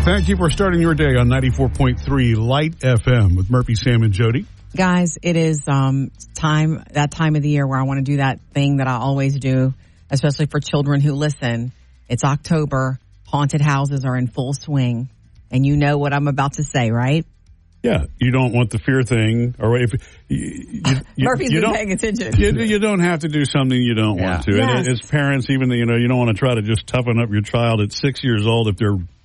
Thank you for starting your day on 94.3 Light FM with Murphy, Sam, and Jody. Guys, it is that time of the year where I want to do that thing that I always do, especially for children who listen. It's October. Haunted houses are in full swing. And you know what I'm about to say, right? Yeah, you don't want the fear thing, or if Murphy's been paying attention. You don't have to do something you don't want to. Yes. And as parents, even you don't want to try to just toughen up your child at 6 years old if they're